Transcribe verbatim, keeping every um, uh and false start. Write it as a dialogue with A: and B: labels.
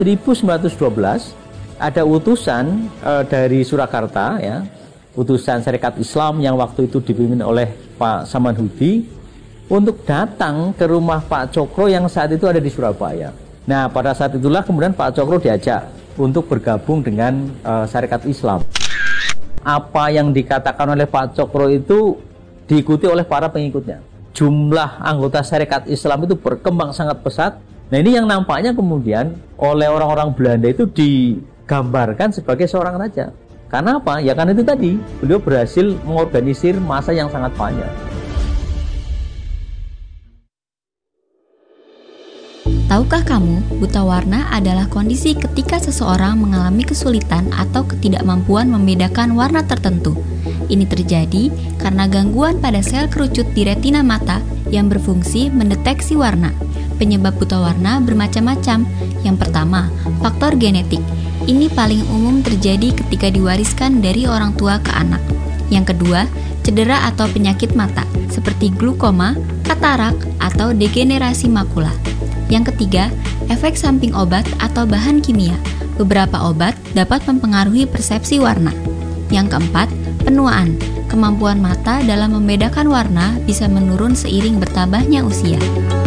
A: seribu sembilan ratus dua belas ada utusan e, dari Surakarta, ya, utusan Sarekat Islam yang waktu itu dipimpin oleh Pak Samanhudi untuk datang ke rumah Pak Cokro yang saat itu ada di Surabaya. Nah, pada saat itulah kemudian Pak Cokro diajak untuk bergabung dengan e, Sarekat Islam. Apa yang dikatakan oleh Pak Cokro itu diikuti oleh para pengikutnya. Jumlah anggota Sarekat Islam itu berkembang sangat pesat. Nah, ini yang nampaknya kemudian oleh orang-orang Belanda itu digambarkan sebagai seorang raja. Karena apa? Ya karena itu tadi, beliau berhasil mengorganisir massa yang sangat banyak.
B: Tahukah kamu, buta warna adalah kondisi ketika seseorang mengalami kesulitan atau ketidakmampuan membedakan warna tertentu. Ini terjadi karena gangguan pada sel kerucut di retina mata yang berfungsi mendeteksi warna. Penyebab buta warna bermacam-macam. Yang pertama, faktor genetik. Ini paling umum terjadi ketika diwariskan dari orang tua ke anak. Yang kedua, cedera atau penyakit mata, seperti glukoma, katarak, atau degenerasi makula. Yang ketiga, efek samping obat atau bahan kimia. Beberapa obat dapat mempengaruhi persepsi warna. Yang keempat, penuaan. Kemampuan mata dalam membedakan warna bisa menurun seiring bertambahnya usia.